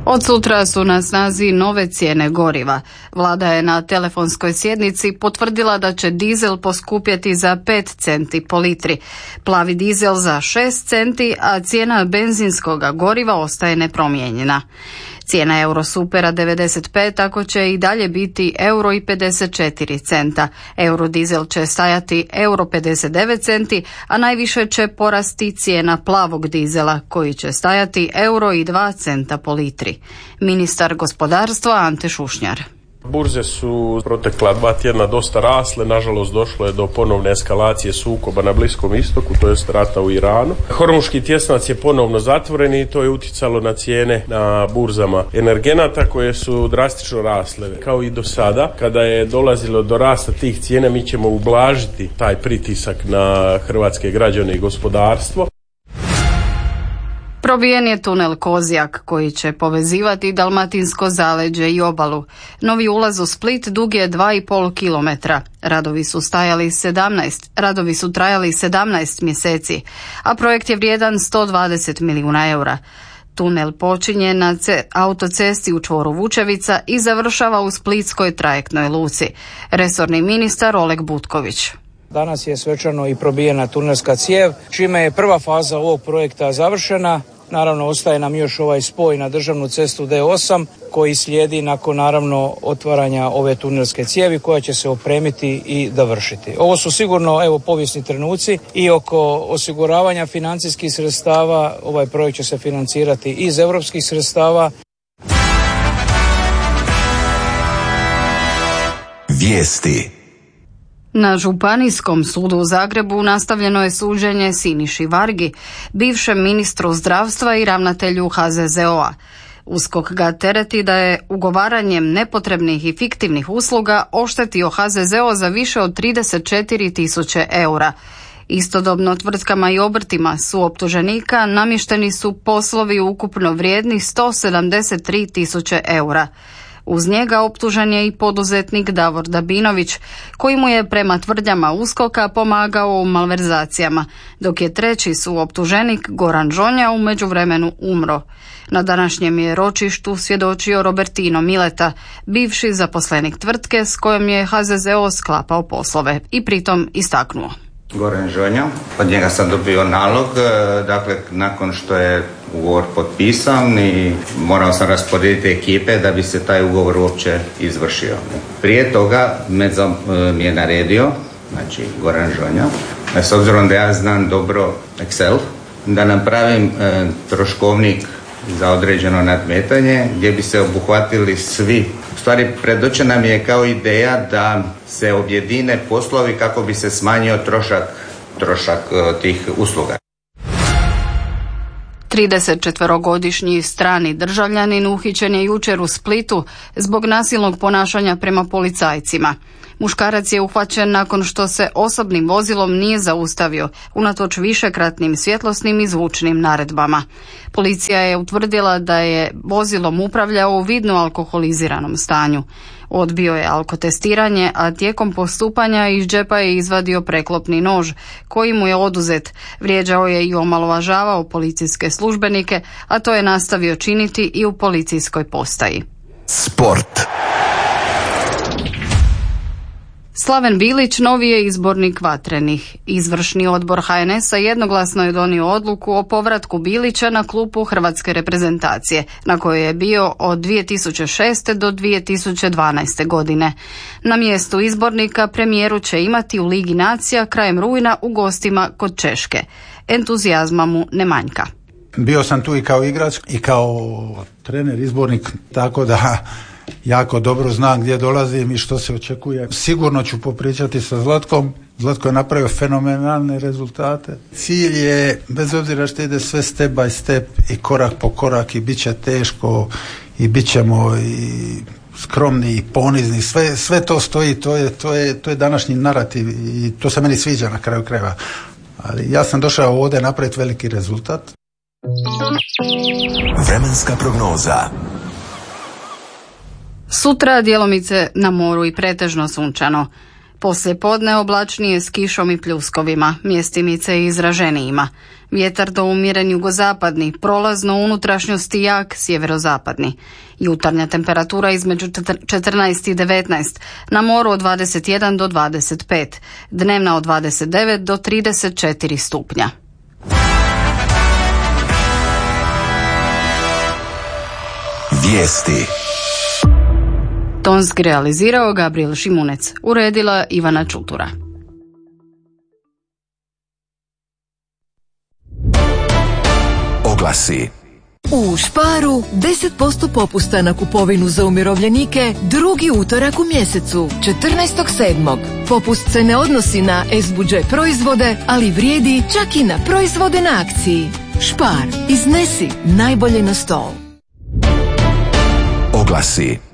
Od sutra su na snazi nove cijene goriva. Vlada je na telefonskoj sjednici potvrdila da će dizel poskupjeti za 5 centi po litri, plavi dizel za 6 centi, a cijena benzinskog goriva ostaje nepromijenjena. Cijena Eurosupera 95 tako će i dalje biti €1,54. Eurodizel će stajati €1,59 centi, a najviše će porasti cijena plavog dizela koji će stajati €1,02 centa po litri. Ministar gospodarstva Ante Šušnjar. Burze su protekla 2 tjedna dosta rasle, nažalost došlo je do ponovne eskalacije sukoba na Bliskom istoku, to jest rata u Iranu. Hormuški tjesnac je ponovno zatvoren i to je utjecalo na cijene na burzama energenata koje su drastično rasle. Kao i do sada, kada je dolazilo do rasta tih cijena, mi ćemo ublažiti taj pritisak na hrvatske građane i gospodarstvo. Probijen je tunel Kozjak koji će povezivati Dalmatinsko zaleđe i obalu. Novi ulaz u Split dug je 2,5 km. Radovi su trajali 17 mjeseci, a projekt je vrijedan 120 milijuna eura. Tunel počinje na autocesti u čvoru Vučevica i završava u splitskoj trajektnoj luci. Resorni ministar Oleg Butković. Danas je svečano i probijena tunelska cijev, čime je prva faza ovog projekta završena. Naravno, ostaje nam još ovaj spoj na državnu cestu D8 koji slijedi nakon naravno otvaranja ove tunelske cijevi koja će se opremiti i dovršiti. Ovo su sigurno povijesni trenuci i oko osiguravanja financijskih sredstava. Ovaj projekt će se financirati iz europskih sredstava. Vijesti. Na Županijskom sudu u Zagrebu nastavljeno je suđenje Siniši Vargi, bivšem ministru zdravstva i ravnatelju HZZO-a. USKOK ga tereti da je ugovaranjem nepotrebnih i fiktivnih usluga oštetio HZZO za više od 34.000 eura. Istodobno tvrtkama i obrtima suoptuženika namješteni su poslovi ukupno vrijedni 173.000 eura. Uz njega optužen je i poduzetnik Davor Dabinović, koji mu je prema tvrdnjama USKOK-a pomagao u malverzacijama, dok je treći suoptuženik Goran Žonja u međuvremenu umro. Na današnjem je ročištu svjedočio Robertino Mileta, bivši zaposlenik tvrtke s kojom je HZZO sklapao poslove, i pritom istaknuo. Goran Žonja, od njega sam dobio nalog, dakle nakon što je ugovor potpisan i morao sam rasporediti ekipe da bi se taj ugovor uopće izvršio. Prije toga Medzo mi je naredio, znači Goran Žonja, s obzirom da ja znam dobro Excel, da napravim troškovnik za određeno nadmetanje gdje bi se obuhvatili svi. U stvari predočena mi je kao ideja da se objedine poslovi kako bi se smanjio trošak tih usluga. 34-godišnji strani državljanin uhićen je jučer u Splitu zbog nasilnog ponašanja prema policajcima. Muškarac je uhvaćen nakon što se osobnim vozilom nije zaustavio, unatoč višekratnim svjetlosnim i zvučnim naredbama. Policija je utvrdila da je vozilom upravljao u vidno alkoholiziranom stanju. Odbio je alkotestiranje, a tijekom postupanja iz džepa je izvadio preklopni nož, koji mu je oduzet. Vrijeđao je i omalovažavao policijske službenike, a to je nastavio činiti i u policijskoj postaji. Sport. Slaven Bilić novi je izbornik Vatrenih. Izvršni odbor HNS-a jednoglasno je donio odluku o povratku Bilića na klupu hrvatske reprezentacije, na kojoj je bio od 2006. do 2012. godine. Na mjestu izbornika premijeru će imati u Ligi nacija krajem rujna u gostima kod Češke. Entuzijazma mu ne manjka. Bio sam tu i kao igrač i kao trener, izbornik, tako da jako dobro znam gdje dolazim i što se očekuje. Sigurno ću popričati sa Zlatkom. Zlatko je napravio fenomenalne rezultate. Cilj je, bez obzira što ide sve step by step i korak po korak, i bit će teško i bit ćemo i skromni i ponizni, sve to stoji, to je današnji narativ i to se meni sviđa na kraju krajeva. Ali ja sam došao ovdje napraviti veliki rezultat. Vremenska prognoza. Sutra djelomice na moru i pretežno sunčano. Poslije podne oblačnije s kišom i pljuskovima, mjestimice izraženijima. Vjetar do umjeren jugozapadni, prolazno u unutrašnjosti jak sjeverozapadni. Jutarnja temperatura između 14 i 19, na moru od 21 do 25, dnevna od 29 do 34 stupnja. Vijesti. Tonski realizirao Gabriel Šimunec, uredila Ivana Čutura. Oglasi. U Sparu 10% popusta na kupovinu za umirovljenike drugi utorak u mjesecu, 14.7. Popust se ne odnosi na S-budžet proizvode, ali vrijedi čak i na proizvode na akciji. Spar, iznesi najbolje na stol. Oglasi.